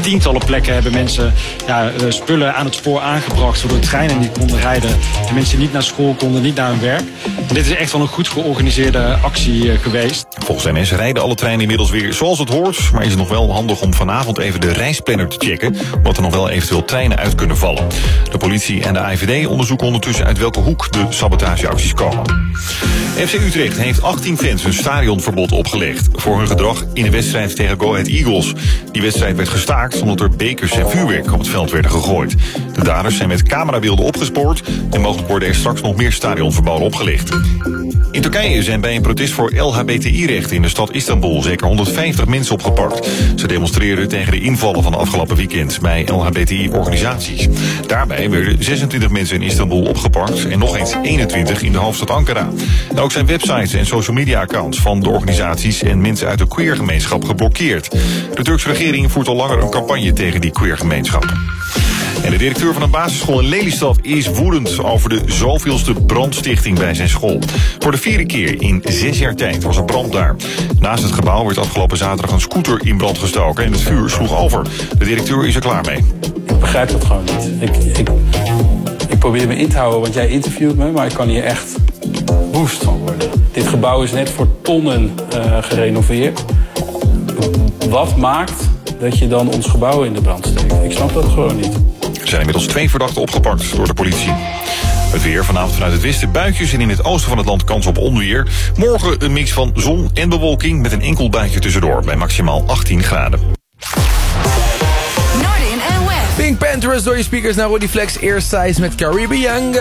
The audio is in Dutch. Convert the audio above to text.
tientallen plekken hebben mensen spullen aan het spoor aangebracht, zodat de treinen niet konden rijden. De mensen niet naar school konden, niet naar hun werk. En dit is echt wel een goed georganiseerde actie geweest. Volgens NS rijden alle treinen inmiddels weer zoals het hoort. Maar is het nog wel handig om vanavond even de reisplanner te checken, omdat er nog wel eventueel treinen uit kunnen vallen. De politie en de AIVD onderzoeken ondertussen uit welke hoek de sabotageacties komen. FC Utrecht heeft 18 fans een stadionverbod opgelegd voor hun gedrag in een wedstrijd tegen Go Ahead Eagles. Die wedstrijd werd gestaakt omdat er bekers en vuurwerk op het veld werden gegooid. De daders zijn met camerabeelden opgespoord en mogelijk worden er straks nog meer stadionverboden opgelegd. In Turkije zijn bij een protest voor LHBTI-rechten in de stad Istanbul zeker 150 mensen opgepakt. Ze demonstreerden tegen de invallen van afgelopen weekend bij LHBTI-organisaties. Daarbij werden 26 mensen in Istanbul opgepakt en nog eens 21 in de hoofdstad Ankara. En ook zijn websites en social media-accounts van de organisaties en mensen uit de queergemeenschap geblokkeerd. De Turkse regering voert al langer een campagne tegen die queergemeenschap. En de directeur van een basisschool in Lelystad is woedend over de zoveelste brandstichting bij zijn school. Voor de 4e keer in 6 jaar tijd was er brand daar. Naast het gebouw werd afgelopen zaterdag een scooter in brand gestoken en het vuur sloeg over. De directeur is er klaar mee. Ik begrijp dat gewoon niet. Ik probeer me in te houden, want jij interviewt me, maar ik kan hier echt woest van worden. Dit gebouw is net voor tonnen gerenoveerd. Wat maakt dat je dan ons gebouw in de brand steekt? Ik snap dat gewoon niet. Er zijn inmiddels 2 verdachten opgepakt door de politie. Het weer vanavond vanuit het westen buitjes en in het oosten van het land kans op onweer. Morgen een mix van zon en bewolking met een enkel buitje tussendoor bij maximaal 18 graden. Pink Panthers door je speakers naar Roddy Flex Ear Size met Caribbean.